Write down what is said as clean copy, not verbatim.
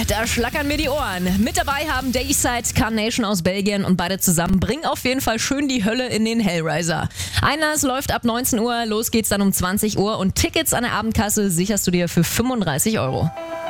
da schlackern mir die Ohren. Mit dabei haben Dayside, Carnation aus Belgien und beide zusammen bringen auf jeden Fall schön die Hölle in den Hellraiser. Einlass läuft ab 19 Uhr, los geht's dann um 20 Uhr und Tickets an der Abendkasse sicherst du dir für 35 €.